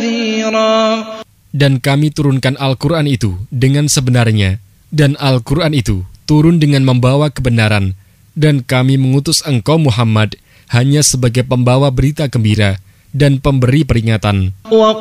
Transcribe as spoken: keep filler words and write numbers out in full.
نذيرا. Dan kami turunkan Al-Quran itu dengan sebenarnya, dan Al-Quran itu turun dengan membawa kebenaran, dan kami mengutus engkau Muhammad hanya sebagai pembawa berita gembira dan pemberi peringatan.